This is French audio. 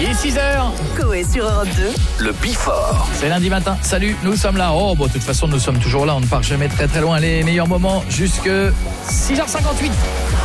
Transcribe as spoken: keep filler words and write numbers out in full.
Il est six heures. Coé sur Europe deux. Le Before. C'est lundi matin. Salut, nous sommes là. Oh, bon, de toute façon, nous sommes toujours là. On ne part jamais très très loin. Les meilleurs moments jusque six heures cinquante-huit.